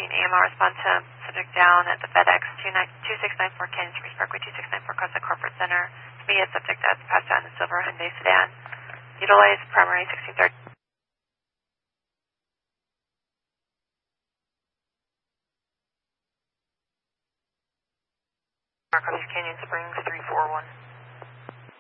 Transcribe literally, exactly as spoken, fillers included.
A M R response to subject down at the FedEx two six nine four Canyon Springs Parkway, two six nine four Costa Corporate Center. Immediate subject that's passed down in silver Hyundai sedan. Utilize primary sixteen thirty. Marcos Canyon Springs three four one.